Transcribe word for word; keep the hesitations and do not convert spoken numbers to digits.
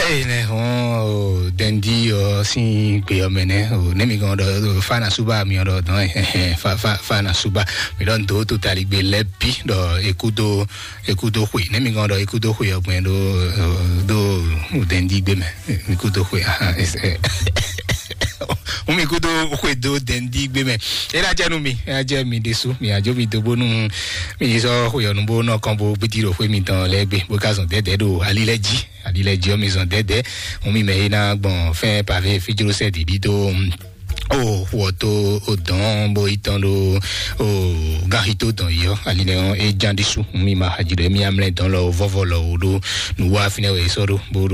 Eh ne on dendi o si pe o mene o ne mi gon do fa na suba mi do don eh fa fa fa na suba mi don do to tali gbe lepi do ekudo ekudo hui ne mi gon do ekudo hui o pon do do dendi gbe me ekudo hui o mi kudo hui do dendi gbe me e la janu mi e je mi desu mi ajo mi do bonu mi so hui o nu bo no kan bo biti ro hui mi tan legbe bo ka son dede do alileji alileji o mi son dede o mi me na gbon fin pavé fijiro se di do oh woto odon bo itando o garito don yo alileon e jandisu mi ma hajire mi amle don lo vovolo do nu wa fine we so do bo